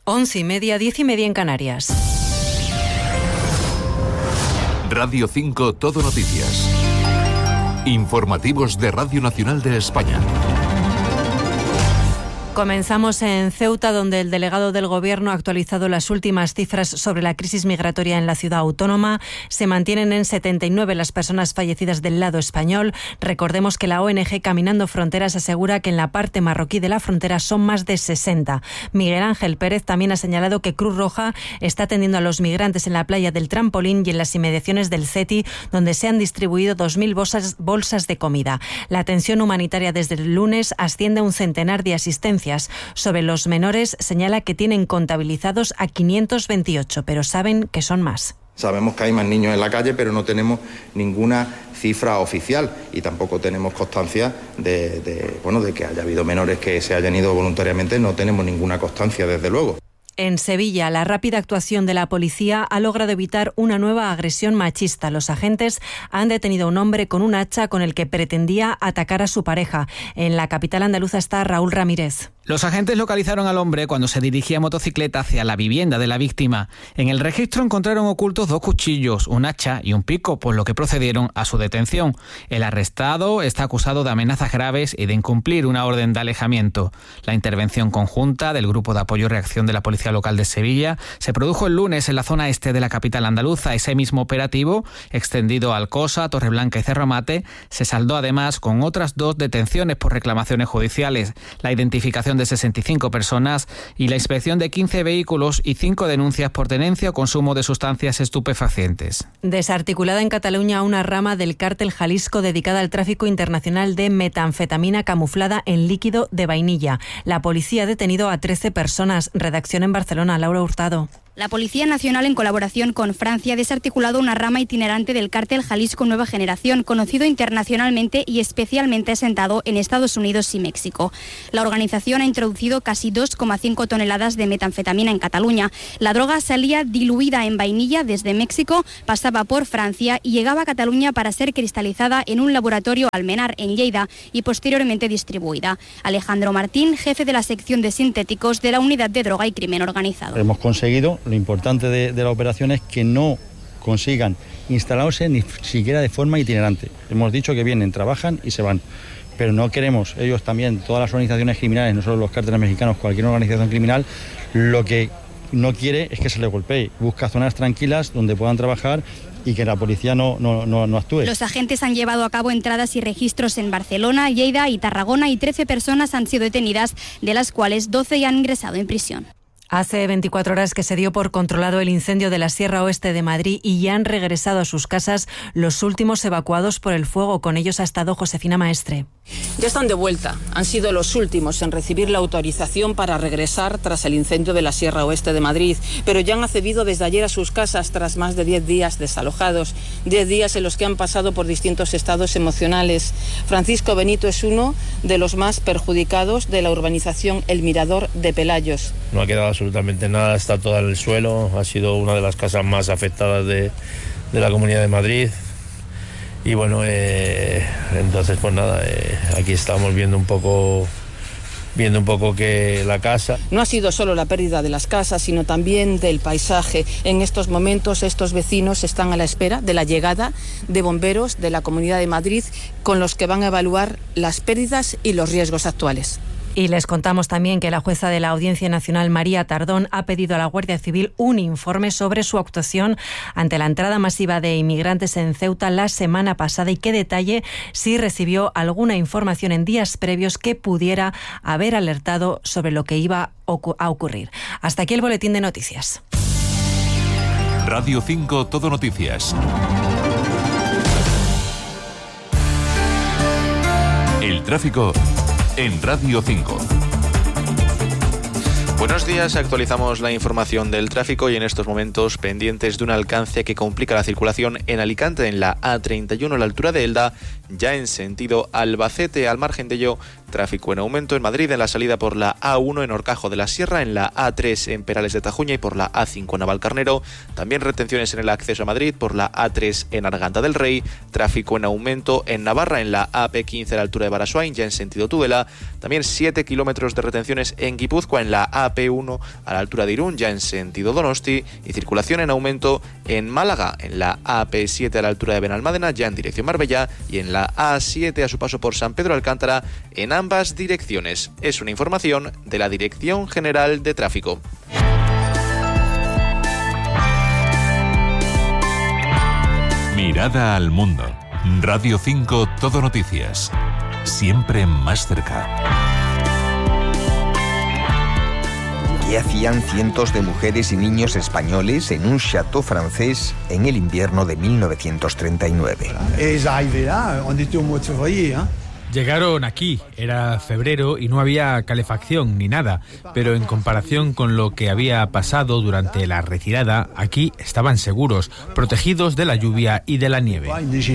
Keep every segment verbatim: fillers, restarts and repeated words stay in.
Once y media, diez y media en Canarias. Radio cinco Todo Noticias. Informativos de Radio Nacional de España. Comenzamos en Ceuta, donde el delegado del Gobierno ha actualizado las últimas cifras sobre la crisis migratoria en la ciudad autónoma. Se mantienen en setenta y nueve las personas fallecidas del lado español. Recordemos que la O N G Caminando Fronteras asegura que en la parte marroquí de la frontera son más de sesenta. Miguel Ángel Pérez también ha señalado que Cruz Roja está atendiendo a los migrantes en la playa del Trampolín y en las inmediaciones del CETI, donde se han distribuido dos mil bolsas, bolsas de comida. La atención humanitaria desde el lunes asciende a un centenar de asistencias. Sobre los menores señala que tienen contabilizados a quinientos veintiocho, pero saben que son más. Sabemos que hay más niños en la calle, pero no tenemos ninguna cifra oficial y tampoco tenemos constancia de, de, bueno, de que haya habido menores que se hayan ido voluntariamente. No tenemos ninguna constancia, desde luego. En Sevilla, la rápida actuación de la policía ha logrado evitar una nueva agresión machista. Los agentes han detenido a un hombre con un hacha con el que pretendía atacar a su pareja. En la capital andaluza está Raúl Ramírez. Los agentes localizaron al hombre cuando se dirigía en motocicleta hacia la vivienda de la víctima. En el registro encontraron ocultos dos cuchillos, un hacha y un pico, por lo que procedieron a su detención. El arrestado está acusado de amenazas graves y de incumplir una orden de alejamiento. La intervención conjunta del Grupo de Apoyo y Reacción de la Policía Local de Sevilla se produjo el lunes en la zona este de la capital andaluza. Ese mismo operativo, extendido a Alcosa, Torreblanca y Cerro Mate, se saldó además con otras dos detenciones por reclamaciones judiciales, la identificación de sesenta y cinco personas y la inspección de quince vehículos y cinco denuncias por tenencia o consumo de sustancias estupefacientes. Desarticulada en Cataluña una rama del cártel Jalisco dedicada al tráfico internacional de metanfetamina camuflada en líquido de vainilla. La policía ha detenido a trece personas. Redacción en Barcelona, Laura Hurtado. La Policía Nacional, en colaboración con Francia, ha desarticulado una rama itinerante del cártel Jalisco Nueva Generación, conocido internacionalmente y especialmente asentado en Estados Unidos y México. La organización ha introducido casi dos coma cinco toneladas de metanfetamina en Cataluña. La droga salía diluida en vainilla desde México, pasaba por Francia y llegaba a Cataluña para ser cristalizada en un laboratorio Almenar, en Lleida, y posteriormente distribuida. Alejandro Martín, jefe de la sección de sintéticos de la Unidad de Droga y Crimen Organizado. Hemos conseguido. Lo importante de, de la operación es que no consigan instalarse ni siquiera de forma itinerante. Hemos dicho que vienen, trabajan y se van. Pero no queremos, ellos también, todas las organizaciones criminales, no solo los cárteles mexicanos, cualquier organización criminal, lo que no quiere es que se les golpee. Busca zonas tranquilas donde puedan trabajar y que la policía no, no, no, no actúe. Los agentes han llevado a cabo entradas y registros en Barcelona, Lleida y Tarragona y trece personas han sido detenidas, de las cuales doce ya han ingresado en prisión. Hace veinticuatro horas que se dio por controlado el incendio de la Sierra Oeste de Madrid y ya han regresado a sus casas los últimos evacuados por el fuego. Con ellos ha estado Josefina Maestre. Ya están de vuelta. Han sido los últimos en recibir la autorización para regresar tras el incendio de la Sierra Oeste de Madrid, pero ya han accedido desde ayer a sus casas tras más de diez días desalojados, diez días en los que han pasado por distintos estados emocionales. Francisco Benito es uno de los más perjudicados de la urbanización El Mirador de Pelayos. No ha quedado absolutamente nada, está todo en el suelo, ha sido una de las casas más afectadas de, de la Comunidad de Madrid. Y bueno, eh, entonces pues nada, eh, aquí estamos viendo un poco viendo un poco que la casa... No ha sido solo la pérdida de las casas, sino también del paisaje. En estos momentos estos vecinos están a la espera de la llegada de bomberos de la Comunidad de Madrid, con los que van a evaluar las pérdidas y los riesgos actuales. Y les contamos también que la jueza de la Audiencia Nacional, María Tardón, ha pedido a la Guardia Civil un informe sobre su actuación ante la entrada masiva de inmigrantes en Ceuta la semana pasada y que detalle si recibió alguna información en días previos que pudiera haber alertado sobre lo que iba a ocurrir. Hasta aquí el boletín de noticias. Radio cinco Todo Noticias. El tráfico en Radio cinco. Buenos días, actualizamos la información del tráfico y en estos momentos pendientes de un alcance que complica la circulación en Alicante, en la A treinta y uno a la altura de Elda, ya en sentido Albacete. Al margen de ello, tráfico en aumento en Madrid en la salida por la A uno en Horcajo de la Sierra, en la A tres en Perales de Tajuña y por la A cinco en Navalcarnero. También retenciones en el acceso a Madrid por la A tres en Arganda del Rey. Tráfico en aumento en Navarra en la A P quince a la altura de Baraswain, ya en sentido Tudela. También siete kilómetros de retenciones en Guipúzcoa en la A P uno a la altura de Irún, ya en sentido Donosti. Y circulación en aumento en Málaga en la A P siete a la altura de Benalmádena, ya en dirección Marbella, y en la A siete a su paso por San Pedro Alcántara en ambas direcciones. Es una información de la Dirección General de Tráfico. Mirada al mundo. Radio cinco Todo Noticias. Siempre más cerca. ¿Qué hacían cientos de mujeres y niños españoles en un château francés en el invierno de mil novecientos treinta y nueve? Llegaron aquí, era febrero y no había calefacción ni nada, pero en comparación con lo que había pasado durante la retirada, aquí estaban seguros, protegidos de la lluvia y de la nieve.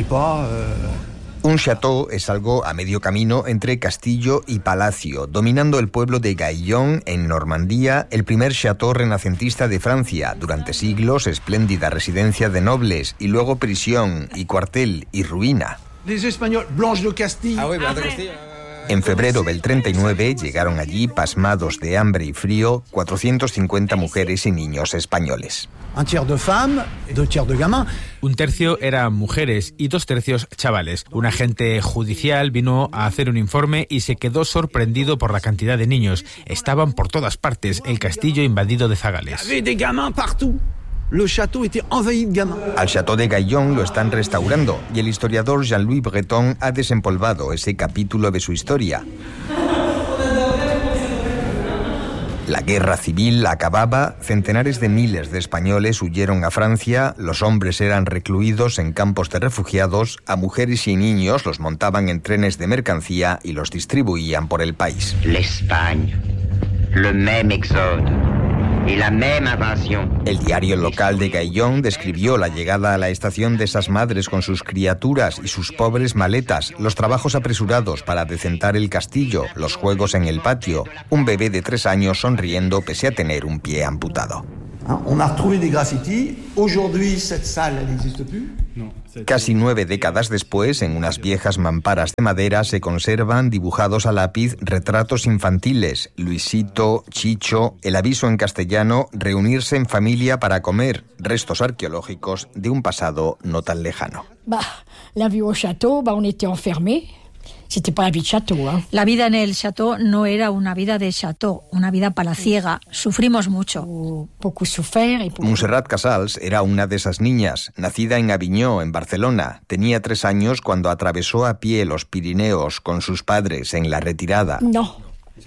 Un château es algo a medio camino entre castillo y palacio, dominando el pueblo de Gaillon, en Normandía, el primer château renacentista de Francia, durante siglos espléndida residencia de nobles, y luego prisión y cuartel y ruina. En febrero del treinta y nueve llegaron allí, pasmados de hambre y frío, cuatrocientas cincuenta mujeres y niños españoles. Un tercio eran mujeres y dos tercios chavales. Un agente judicial vino a hacer un informe y se quedó sorprendido por la cantidad de niños. Estaban por todas partes, el castillo invadido de zagales. Al Château de Gaillon lo están restaurando y el historiador Jean-Louis Breton ha desempolvado ese capítulo de su historia. La guerra civil acababa, centenares de miles de españoles huyeron a Francia, los hombres eran recluidos en campos de refugiados, a mujeres y niños los montaban en trenes de mercancía y los distribuían por el país. L'Espagne, le même exode. Y la misma invasión. El diario local de Gaillon describió la llegada a la estación de esas madres con sus criaturas y sus pobres maletas, los trabajos apresurados para decentar el castillo, los juegos en el patio, un bebé de tres años sonriendo pese a tener un pie amputado. Casi nueve décadas después, en unas viejas mamparas de madera se conservan dibujados a lápiz retratos infantiles, Luisito, Chicho, el aviso en castellano, reunirse en familia para comer, restos arqueológicos de un pasado no tan lejano. Bah, la vie au château, bah, on était enfermés. C'était pas la vie de château, ¿eh? La vida en el château no era una vida de château, una vida palaciega. Sufrimos mucho. Montserrat Casals era una de esas niñas, nacida en Aviñó, en Barcelona. Tenía tres años cuando atravesó a pie los Pirineos con sus padres en la retirada. No.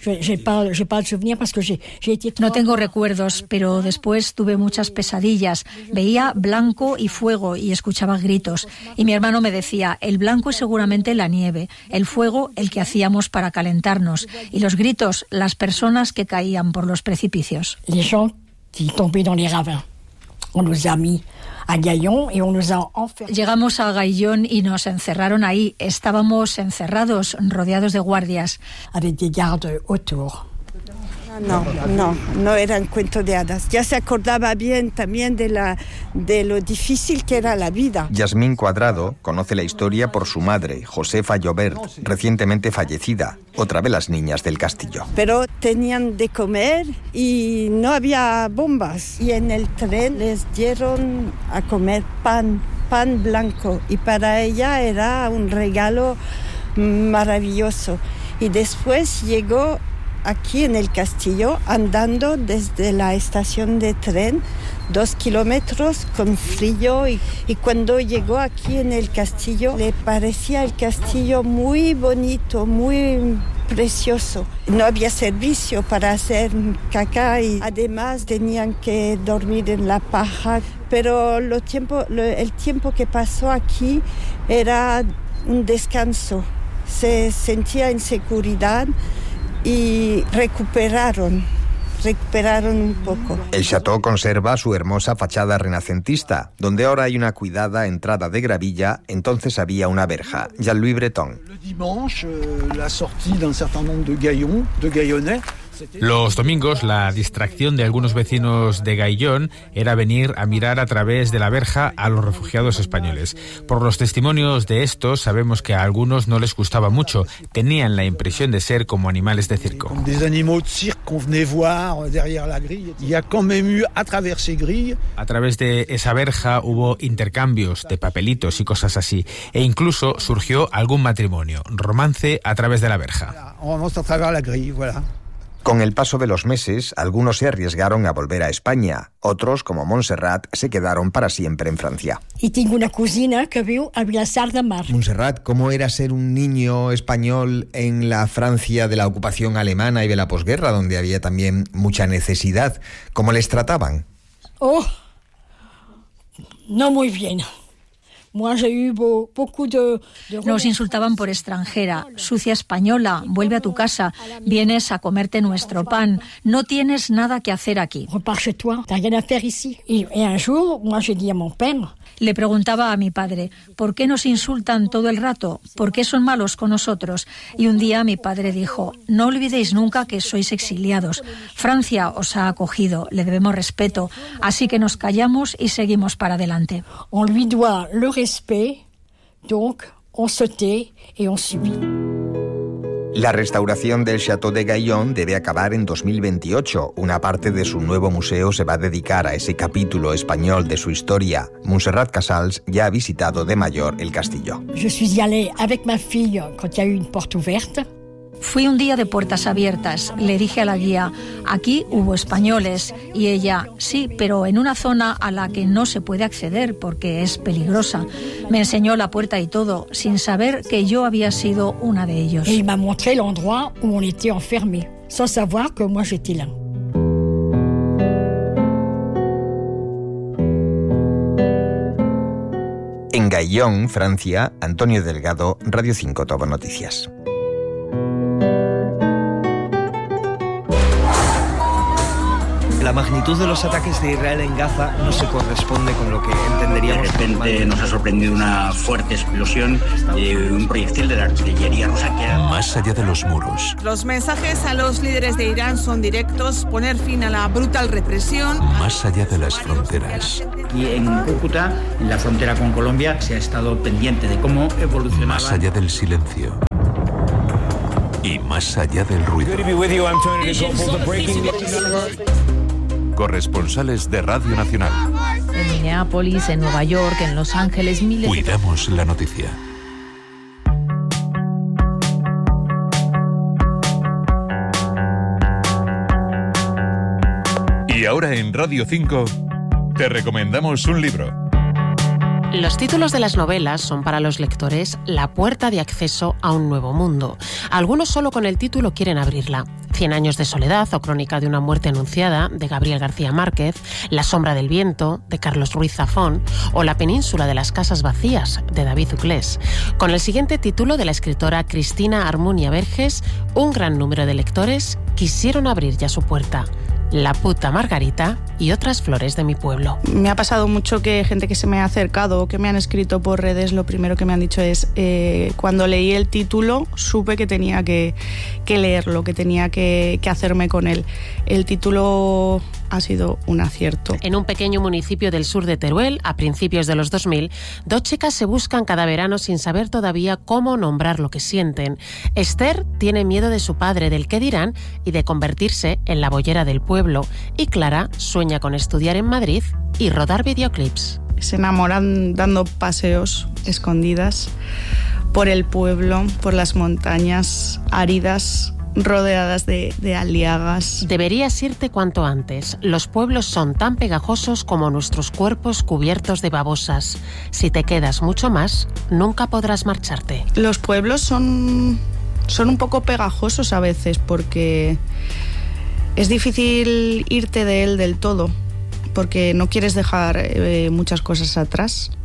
No tengo recuerdos, pero después tuve muchas pesadillas. Veía blanco y fuego y escuchaba gritos. Y mi hermano me decía, el blanco es seguramente la nieve, el fuego el que hacíamos para calentarnos, y los gritos, las personas que caían por los precipicios. Les gens qui tombaient dans les ravins. On nous a mis a Gaillon et on nous a enfermés. Llegamos a Gaillon y nos encerraron ahí. Estábamos encerrados, rodeados de guardias. Avec des gardes autour. No, no, no eran cuentos de hadas. Ya se acordaba bien también de, la, de lo difícil que era la vida. Yasmín Cuadrado conoce la historia por su madre, Josefa Llobert, recientemente fallecida, otra de las niñas del castillo. Pero tenían de comer y no había bombas. Y en el tren les dieron a comer pan, pan blanco. Y para ella era un regalo maravilloso. Y después llegó aquí en el castillo, andando desde la estación de tren, dos kilómetros con frío, y, y cuando llegó aquí en el castillo, le parecía el castillo muy bonito, muy precioso. No había servicio para hacer caca y además tenían que dormir en la paja, pero lo tiempo, lo, el tiempo que pasó aquí era un descanso. Se sentía en seguridad y recuperaron recuperaron un poco. El chateau conserva su hermosa fachada renacentista, donde ahora hay una cuidada entrada de gravilla, entonces había una verja. Jean-Louis Breton. Los domingos, la distracción de algunos vecinos de Gaillon era venir a mirar a través de la verja a los refugiados españoles. Por los testimonios de estos, sabemos que a algunos no les gustaba mucho. Tenían la impresión de ser como animales de circo. A través de esa verja hubo intercambios de papelitos y cosas así. E incluso surgió algún matrimonio, romance a través de la verja. Con el paso de los meses, algunos se arriesgaron a volver a España. Otros, como Montserrat, se quedaron para siempre en Francia. Y tengo una cocina que vive a Vilassar de Mar. Montserrat, ¿cómo era ser un niño español en la Francia de la ocupación alemana y de la posguerra, donde había también mucha necesidad? ¿Cómo les trataban? Oh, no muy bien. Nos insultaban por extranjera, sucia española, vuelve a tu casa, vienes a comerte nuestro pan, no tienes nada que hacer aquí. Le preguntaba a mi padre, ¿por qué nos insultan todo el rato? ¿Por qué son malos con nosotros? Y un día mi padre dijo, no olvidéis nunca que sois exiliados. Francia os ha acogido, le debemos respeto, así que nos callamos y seguimos para adelante. On lui doit le respect, donc on se tait et on subit. La restauración del Château de Gaillon debe acabar en dos mil veintiocho. Una parte de su nuevo museo se va a dedicar a ese capítulo español de su historia. Montserrat Casals ya ha visitado de mayor el castillo. Je suis allée avec ma fille quand il y a eu une porte ouverte. Fui un día de puertas abiertas. Le dije a la guía, aquí hubo españoles. Y ella, sí, pero en una zona a la que no se puede acceder porque es peligrosa. Me enseñó la puerta y todo, sin saber que yo había sido una de ellos. Et il m'a montré l'endroit où on était enfermé, sans savoir que moi j'étais là. En Gaillon, Francia, Antonio Delgado, Radio cinco Todo Noticias. La magnitud de los ataques de Israel en Gaza no se corresponde con lo que entenderíamos. De repente nos ha sorprendido una fuerte explosión de un proyectil de la artillería rusa que era... Más allá de los muros. Los mensajes a los líderes de Irán son directos: poner fin a la brutal represión. Más allá de las fronteras. Y en Cúcuta, en la frontera con Colombia, se ha estado pendiente de cómo evolucionaba. Más allá del silencio. Y más allá del ruido. Corresponsales de Radio Nacional. En Minneapolis, en Nueva York, en Los Ángeles, miles... Cuidamos la noticia. Y ahora en Radio cinco te recomendamos un libro. Los títulos de las novelas son para los lectores la puerta de acceso a un nuevo mundo. Algunos solo con el título quieren abrirla. Cien años de soledad o Crónica de una muerte anunciada, de Gabriel García Márquez, La sombra del viento, de Carlos Ruiz Zafón, o La península de las casas vacías, de David Uclés. Con el siguiente título de la escritora Cristina Armunia Verges, un gran número de lectores quisieron abrir ya su puerta. La puta Margarita y otras flores de mi pueblo. Me ha pasado mucho que gente que se me ha acercado o que me han escrito por redes, lo primero que me han dicho es, eh, cuando leí el título supe que tenía que, que leerlo, que tenía que, que hacerme con él. El título ha sido un acierto. En un pequeño municipio del sur de Teruel, a principios de los dos mil, dos chicas se buscan cada verano sin saber todavía cómo nombrar lo que sienten. Esther tiene miedo de su padre, del qué dirán y de convertirse en la boyera del pueblo. Y Clara sueña con estudiar en Madrid y rodar videoclips. Se enamoran dando paseos escondidas por el pueblo, por las montañas áridas, rodeadas de, de aliagas. Deberías irte cuanto antes. Los pueblos son tan pegajosos como nuestros cuerpos cubiertos de babosas. Si te quedas mucho más, nunca podrás marcharte. Los pueblos son, son un poco pegajosos a veces porque es difícil irte de él del todo, porque no quieres dejar eh, muchas cosas atrás.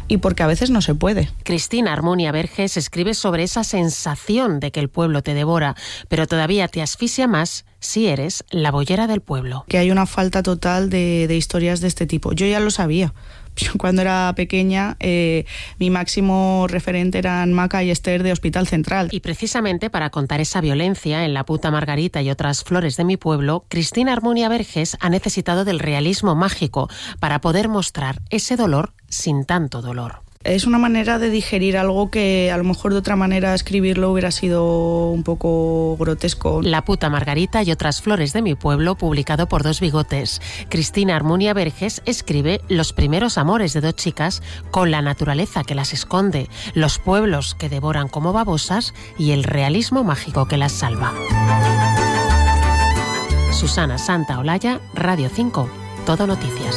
y porque a veces no se puede. Cristina Armunia Verges escribe sobre esa sensación de que el pueblo te devora, pero todavía te asfixia más si eres la boyera del pueblo. Que hay una falta total de, de historias de este tipo. Yo ya lo sabía. Cuando era pequeña, eh, mi máximo referente eran Maca y Esther de Hospital Central. Y precisamente para contar esa violencia en La puta Margarita y otras flores de mi pueblo, Cristina Armunia Verges ha necesitado del realismo mágico para poder mostrar ese dolor sin tanto dolor. Es una manera de digerir algo que a lo mejor de otra manera escribirlo hubiera sido un poco grotesco. La puta Margarita y otras flores de mi pueblo, publicado por Dos Bigotes. Cristina Armunia Verges escribe los primeros amores de dos chicas con la naturaleza que las esconde, los pueblos que devoran como babosas y el realismo mágico que las salva. Susana Santaolalla, Radio cinco, Todo Noticias.